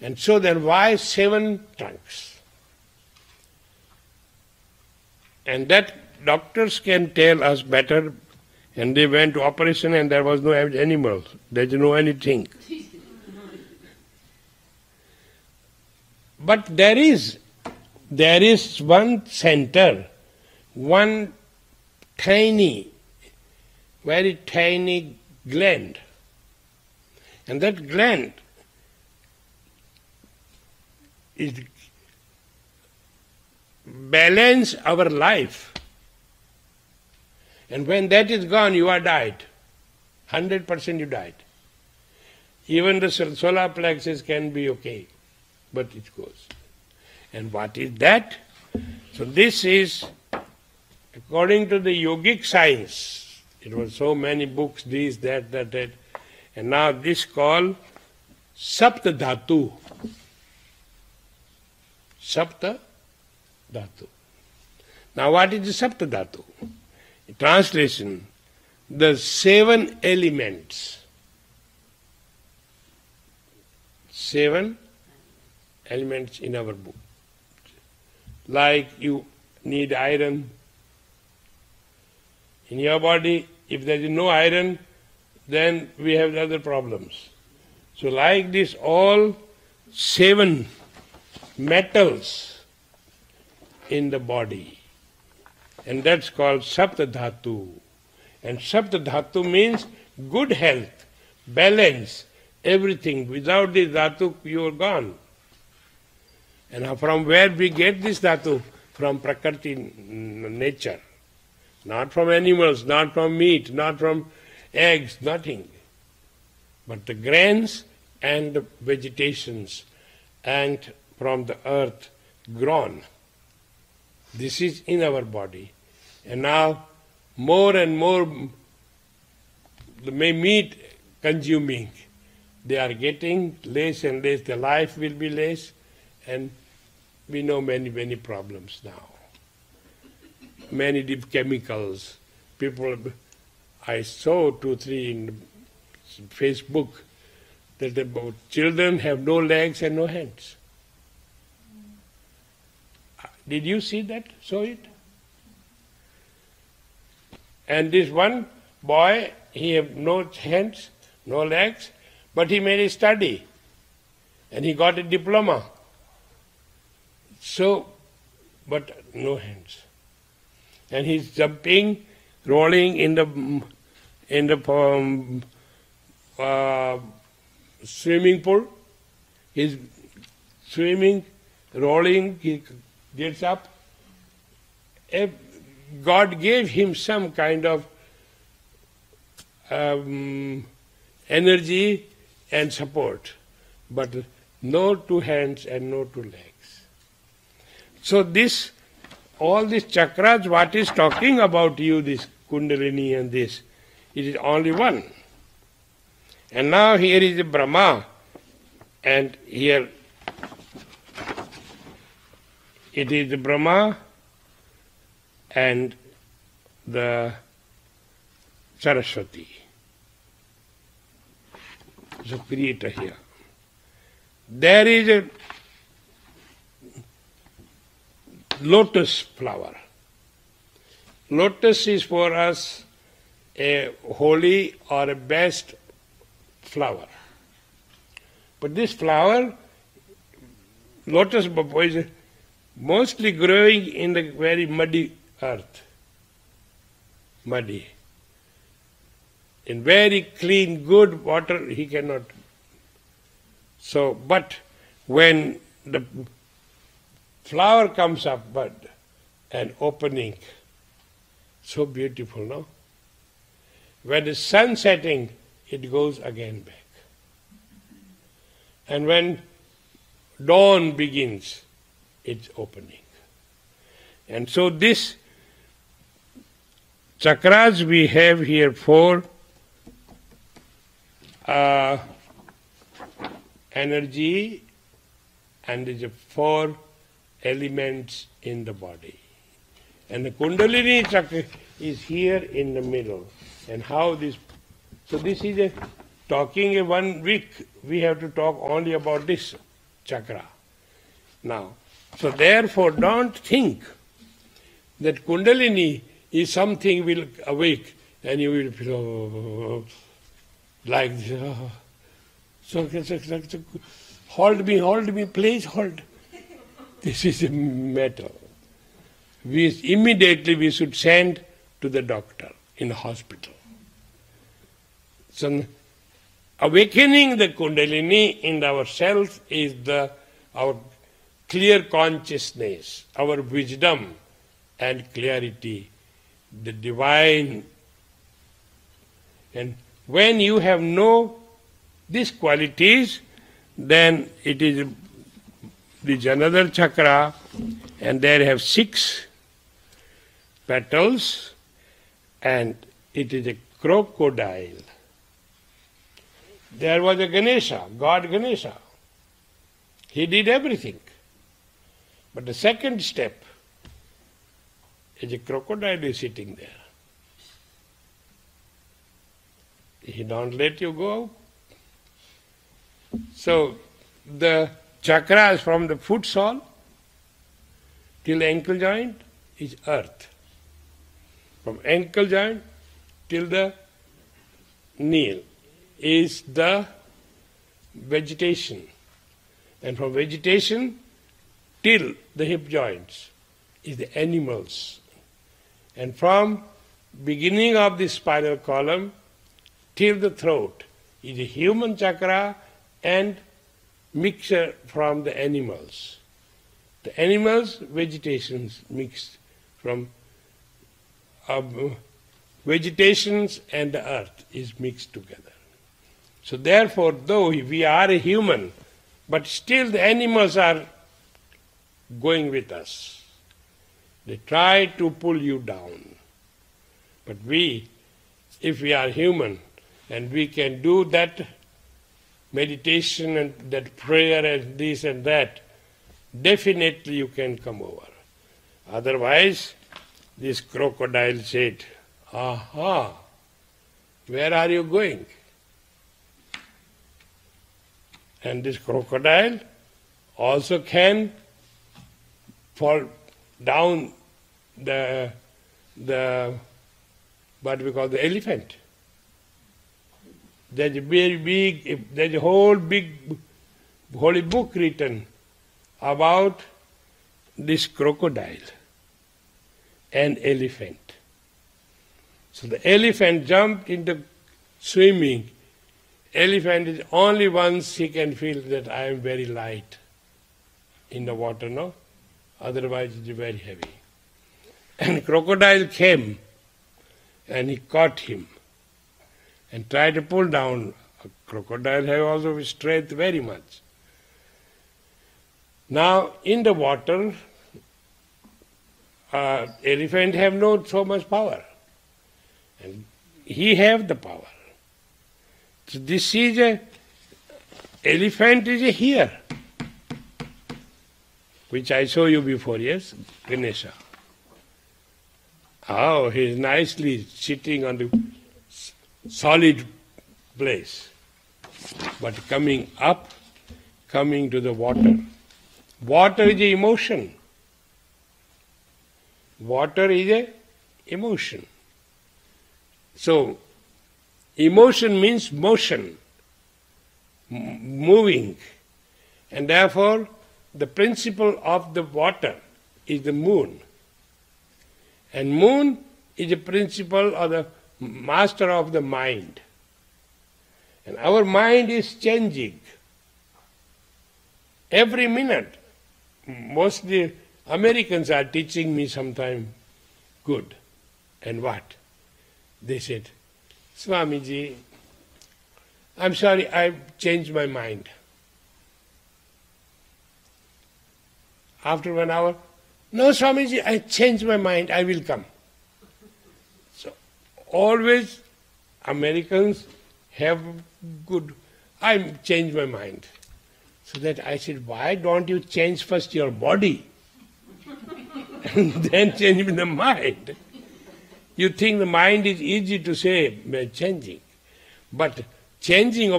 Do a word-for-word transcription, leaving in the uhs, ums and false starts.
And so then why seven trunks? And that doctors can tell us better. And they went to operation and there was no animal. There is no anything. But there is, there is one center, one tiny, very tiny gland. And that gland is balance our life. And when that is gone, you are died. one hundred percent you died. Even the solar plexus can be okay, but it goes. And what is that? So this is, according to the yogic science, it was so many books, this, that, that, that, and now this called Sapta Dhatu. Sapta Dhatu. Now what is the Sapta Dhatu? Translation, the seven elements. Seven elements in our book. Like you need iron. In your body, if there is no iron, then we have other problems. So like this, all seven metals in the body. And that's called Sapta Dhatu. And Sapta Dhatu means good health, balance, everything. Without this Dhatu, you are gone. And from where we get this Dhatu? From Prakriti, nature. Not from animals, not from meat, not from eggs, nothing. But the grains and the vegetations and from the earth grown. This is in our body. And now more and more the meat consuming, they are getting less and less, the life will be less, and we know many, many problems now. Many deep chemicals. People, I saw two, three in Facebook that about children have no legs and no hands. Did you see that? Saw it? And this one boy, he have no hands, no legs, but he made a study and he got a diploma. So, but no hands. And he's jumping, rolling in the in the um, uh, swimming pool. He's swimming, rolling, he gets up. If God gave him some kind of um, energy and support, but no two hands and no two legs. So this, all these chakras, what is talking about you, this Kundalini and this, it is only one. And now here is the Brahma, and here it is the Brahma and the Saraswati. So creator here. There is a lotus flower. Lotus is for us a holy or a best flower. But this flower, lotus is mostly growing in the very muddy earth. Muddy. In very clean, good water, he cannot. So, but when the flower comes up, bud, and opening, so beautiful, no? When the sun setting, it goes again back. And when dawn begins, it's opening. And so this chakras we have here four uh, energy, and there's a four elements in the body. And the Kundalini chakra is here in the middle. And how this, so this is a talking a one week, we have to talk only about this. chakra. Now, so therefore don't think that Kundalini is something will awake and you will feel oh, like this. Oh. So, so, so, so hold me, hold me, please hold. This is a matter. We immediately we should send to the doctor in the hospital. So awakening the Kundalini in ourselves is the our clear consciousness, our wisdom and clarity, the divine. And when you have no these qualities, then it is this another chakra, and there have six petals, and it is a crocodile. There was a Ganesha, God Ganesha. He did everything. But the second step is a crocodile is sitting there. He don't let you go. So the chakras from the foot sole till the ankle joint is earth. From ankle joint till the knee is the vegetation. And from vegetation till the hip joints is the animals. And from beginning of the spinal column till the throat is the human chakra and mixture from the animals. The animals, vegetations mixed from uh, vegetations and the earth is mixed together. So therefore, though we are a human, but still the animals are going with us. They try to pull you down. But we, if we are human, and we can do that meditation and that prayer and this and that, definitely you can come over. Otherwise, this crocodile said, aha, where are you going? And this crocodile also can fall down the, the what we call the elephant. There's a very big, there's a whole big holy book written about this crocodile and elephant. So the elephant jumped into swimming. Elephant is only once he can feel that I am very light in the water, no? Otherwise it is very heavy. And crocodile came and he caught him and tried to pull down. A crocodile have also strength very much. Now in the water, uh, elephant have not so much power, and he have the power. So this is a elephant is a here, which I saw you before, yes, Ganesha. Oh, he is nicely sitting on the solid place, but coming up, coming to the water. Water is a emotion. Water is a emotion. So, emotion means motion, m- moving, and therefore the principle of the water is the moon. And moon is a principle of the master of the mind. And our mind is changing every minute. Mostly Americans are teaching me sometime good. And what? They said, Swamiji, I'm sorry, I've changed my mind. After one hour, no Swamiji, I changed my mind, I will come. So always Americans have good, I changed my mind. So that I said, why don't you change first your body and then change the mind? You think the mind is easy to say, changing. But changing